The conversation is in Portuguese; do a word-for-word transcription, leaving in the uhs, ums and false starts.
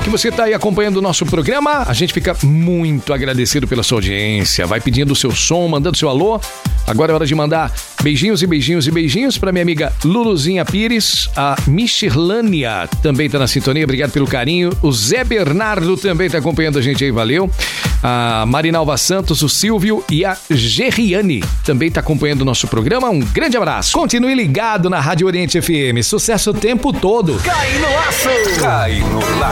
que você está aí acompanhando o nosso programa. A gente fica muito agradecido pela sua audiência. Vai pedindo o seu som, mandando seu alô. Agora é hora de mandar beijinhos e beijinhos e beijinhos para minha amiga Luluzinha Pires. A Michirlânia também está na sintonia. Obrigado pelo carinho. O Zé Bernardo também está acompanhando a gente aí. Valeu. A Marinalva Santos, o Silvio e a Gerriane também está acompanhando o nosso programa. Um grande abraço. Continue ligado na Rádio Oriente F M. Sucesso o tempo todo. Cai no laço! Cai no laço!